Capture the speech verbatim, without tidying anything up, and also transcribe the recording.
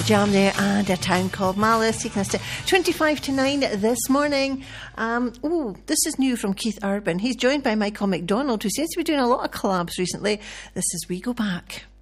Jam there, and A Town Called Malice, taking us to twenty-five to nine this morning. Um, oh, this is new from Keith Urban. He's joined by Michael McDonald, who seems to be doing a lot of collabs recently. This is We Go Back.